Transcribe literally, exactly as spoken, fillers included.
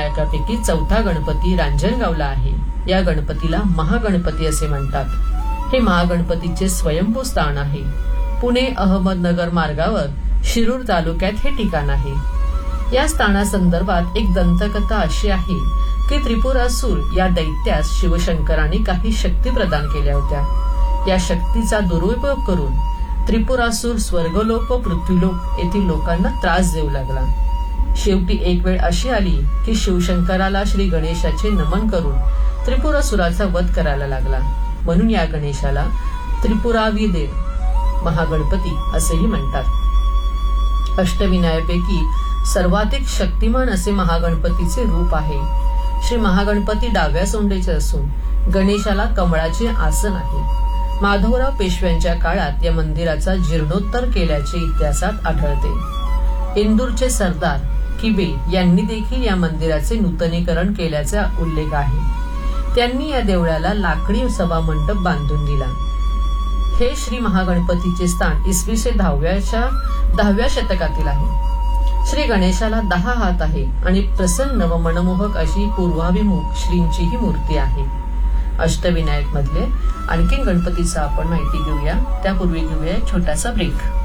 अष्टविनायकापैकी चौथा गणपती रांजणगावला आहे. या गणपतीला महागणपती असे म्हणतात. हे महागणपतीचे स्वयंभू स्थान आहे. पुणे अहमदनगर मार्गावर शिरूर तालुक्यात हे ठिकाण आहे. या स्थानासंदर्भात एक दंतकथा अशी आहे की त्रिपुरासूर या दैत्यास शिवशंकराने काही शक्ती प्रदान केल्या होत्या. या शक्तीचा दुरुपयोग करून त्रिपुरासूर स्वर्गलोक व पृथ्वीलोक येथील लोकांना त्रास देऊ लागला. शेवटी एक वेळ अशी आली की शिवशंकराला श्री गणेशाचे नमन करून त्रिपुरासुराचा वध करायला लागला. म्हणून या गणेशाला त्रिपुराविदे महागणपती असेही म्हणतात. अष्टविनायकापैकी सर्वाधिक शक्तिमान असे महागणपतीचे रूप आहे. श्री महागणपती डाव्या सोंडेचे असून गणेशाला कमळाचे आसन आहे. माधवराव पेशव्यांच्या काळात या मंदिराचा जीर्णोत्तर केल्याचे इतिहासात आढळते. इंदूरचे सरदार किबे यांनी देखील या मंदिराचे नूतनीकरण केल्याचा उल्लेख आहे. त्यांनी या देवळाला लाकडी सभामंडप बांधून दिला. हे श्री महागणपतीचे स्थान इसवी सन दहाव्याच्या दहाव्या शतकातील आहे. श्री गणेशाला दहा हात आहे आणि प्रसन्न व मनमोहक अशी पूर्वाभिमुख श्रींची ही मूर्ती आहे. अष्टविनायक मधले आणखीन गणपतीचा आपण माहिती घेऊया. त्यापूर्वी घेऊया एक छोटासा ब्रेक.